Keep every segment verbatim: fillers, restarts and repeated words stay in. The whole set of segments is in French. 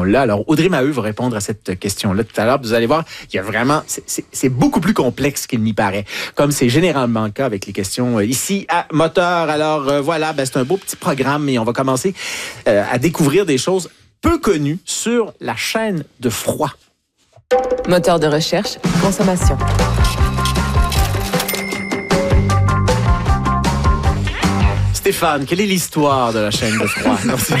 question-là. Alors, Audrey Maheu va répondre à cette question-là tout à l'heure. Vous allez voir, il y a vraiment, c'est, c'est, c'est beaucoup plus complexe qu'il n'y paraît, comme c'est généralement le cas avec les questions euh, ici à Moteur. Alors, euh, voilà, ben, c'est un beau petit programme et on va commencer euh, à découvrir des choses peu connues sur la chaîne de froid. Moteur de recherche, consommation. Stéphane, quelle est l'histoire de la chaîne de froid? Non, c'est...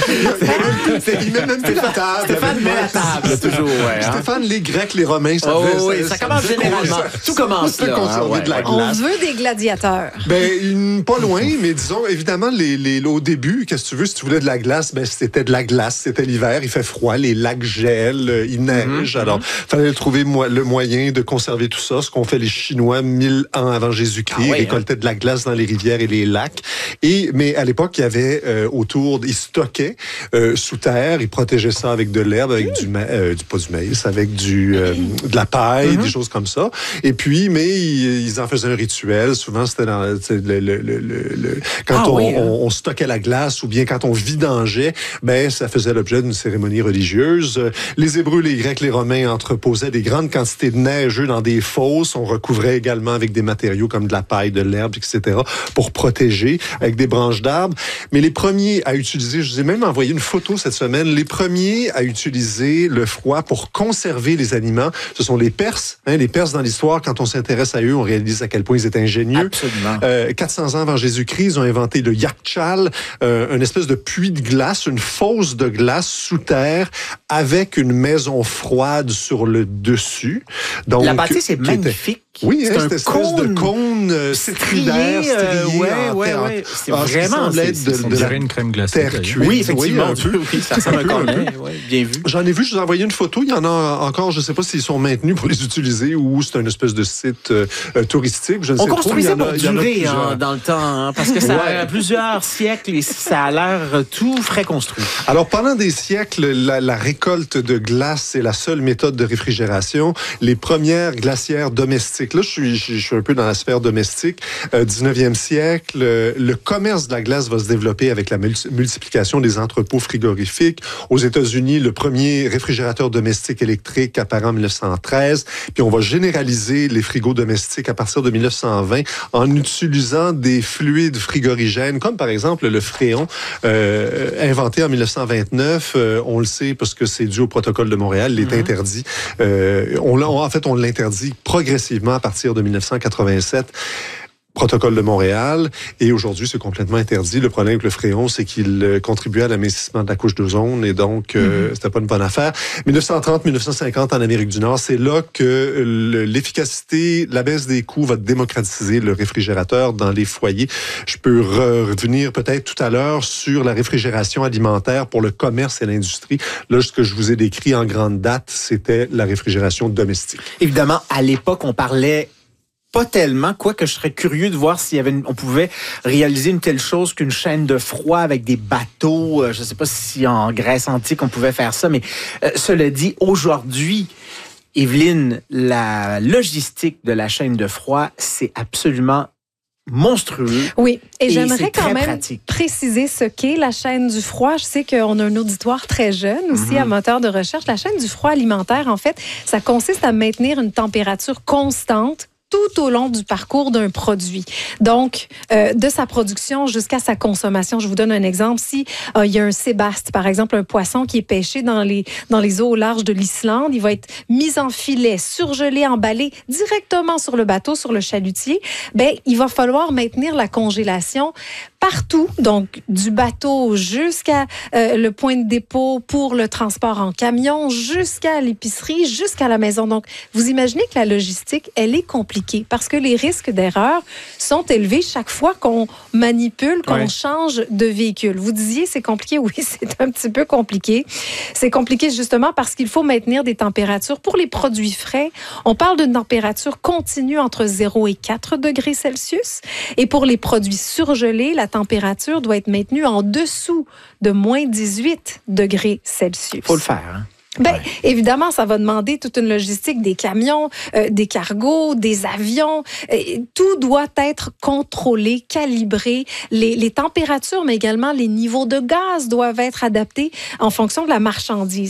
c'est... Il met même plus la table. Stéphane met la table, toujours. Ouais, hein? Stéphane, les Grecs, les Romains, ça oh, fait... oui, ça, ça, ça commence généralement. Ça, Tout commence ça là. Conserver hein, ouais, de la ouais. glace. On veut des gladiateurs. Ben, une, pas loin, mais disons, évidemment, les, les, au début, qu'est-ce que tu veux, si tu voulais de la glace, ben, c'était de la glace. C'était l'hiver, il fait froid, les lacs gèlent, il neige. Mm-hmm. Alors, il fallait trouver mo- le moyen de conserver tout ça, ce qu'ont fait les Chinois mille ans avant Jésus-Christ. Ah, ouais, ils récoltaient hein? de la glace dans les rivières et les lacs. Et, mais à l'époque, il y avait euh, autour, ils stockaient euh, sous terre, ils protégeaient ça avec de l'herbe, avec mmh. du, ma- euh, du pas du maïs, avec du euh, de la paille, mmh. des choses comme ça. Et puis, mais ils, ils en faisaient un rituel. Souvent, c'était dans le, le, le, le, le quand ah, on, oui, hein? on, on stockait la glace ou bien quand on vidangeait, ben ça faisait l'objet d'une cérémonie religieuse. Les Hébreux, les Grecs, les Romains entreposaient des grandes quantités de neige dans des fosses. On recouvrait également avec des matériaux comme de la paille, de l'herbe, et cetera pour protéger avec des branches d'arbres. Mais les premiers à utiliser, je vous ai même envoyé une photo cette semaine, les premiers à utiliser le froid pour conserver les aliments, ce sont les Perses. Hein, les Perses, dans l'histoire, quand on s'intéresse à eux, on réalise à quel point ils étaient ingénieux. Absolument. Euh, quatre cents ans avant Jésus-Christ, ils ont inventé le yakchal, euh, une espèce de puits de glace, une fosse de glace sous terre avec une maison froide sur le dessus. Donc, la bâtisse est magnifique. Était... Oui, c'est hein, un cette espèce cône de cône euh, striaire, strié, euh, ouais, en ouais, terre. ouais. C'est ah, vraiment de, c'est, de, de la une crème glacée. Terre cuite. Oui, effectivement. Oui, oui, oui, ça ressemble à un cornet. Ouais, bien vu. J'en ai vu, je vous ai envoyé une photo. Il y en a encore, je ne sais pas s'ils sont maintenus pour les utiliser ou c'est une espèce de site euh, touristique. Je ne On sais construisait trop, pour durer hein, dans le temps, hein, parce que ça ouais. a plusieurs siècles et ça a l'air tout frais construit. Alors, pendant des siècles, la, la récolte de glace, c'est la seule méthode de réfrigération. Les premières glacières domestiques, là, je suis, je, je suis un peu dans la sphère domestique, euh, dix-neuvième siècle, euh, le commerce de la glace va se développer avec la multiplication des entrepôts frigorifiques. Aux États-Unis, le premier réfrigérateur domestique électrique apparaît en mille neuf cent treize, puis on va généraliser les frigos domestiques à partir de mille neuf cent vingt en utilisant des fluides frigorigènes, comme par exemple le Fréon, euh, inventé en mille neuf cent vingt-neuf. Euh, on le sait parce que c'est dû au protocole de Montréal, il est mm-hmm. interdit. Euh, on, on, en fait, on l'interdit progressivement à partir de mille neuf cent quatre-vingt-sept. Protocole de Montréal, et aujourd'hui, c'est complètement interdit. Le problème avec le Fréon, c'est qu'il contribuait à l'amincissement de la couche d'ozone, et donc, euh, mm-hmm. c'était pas une bonne affaire. dix-neuf cent trente à dix-neuf cent cinquante en Amérique du Nord, c'est là que le, l'efficacité, la baisse des coûts va démocratiser le réfrigérateur dans les foyers. Je peux revenir peut-être tout à l'heure sur la réfrigération alimentaire pour le commerce et l'industrie. Là, ce que je vous ai décrit en grande date, c'était la réfrigération domestique. Évidemment, à l'époque, on parlait pas tellement, quoique je serais curieux de voir s'il y avait une, on pouvait réaliser une telle chose qu'une chaîne de froid avec des bateaux. Je ne sais pas si en Grèce antique on pouvait faire ça, mais euh, cela dit, aujourd'hui, Evelyne, la logistique de la chaîne de froid, c'est absolument monstrueux. Oui, et, et j'aimerais quand même pratique. préciser ce qu'est la chaîne du froid. Je sais qu'on a un auditoire très jeune aussi, mm-hmm. à Moteur de recherche. La chaîne du froid alimentaire, en fait, ça consiste à maintenir une température constante tout au long du parcours d'un produit. Donc, euh, de sa production jusqu'à sa consommation. Je vous donne un exemple. Si euh, il y a un sébaste, par exemple, un poisson qui est pêché dans les, dans les eaux au large de l'Islande, il va être mis en filet, surgelé, emballé directement sur le bateau, sur le chalutier. Ben, il va falloir maintenir la congélation partout, donc du bateau jusqu'à euh, le point de dépôt pour le transport en camion, jusqu'à l'épicerie, jusqu'à la maison. Donc, vous imaginez que la logistique, elle est compliquée parce que les risques d'erreur sont élevés chaque fois qu'on manipule, qu'on ouais. change de véhicule. Vous disiez, c'est compliqué. Oui, c'est un petit peu compliqué. C'est compliqué justement parce qu'il faut maintenir des températures. Pour les produits frais, on parle d'une température continue entre zéro et quatre degrés Celsius. Et pour les produits surgelés, la température doit être maintenue en dessous de moins dix-huit degrés Celsius. Il faut le faire, hein? Ben, ouais. Évidemment, ça va demander toute une logistique, des camions, euh, des cargos, des avions. Et tout doit être contrôlé, calibré. Les, les températures, mais également les niveaux de gaz doivent être adaptés en fonction de la marchandise.